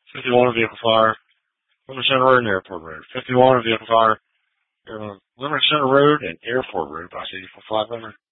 51 vehicle fire, Limerick Center Road and Airport Road. 51 vehicle fire, Limerick Center Road and Airport Road by City for 500.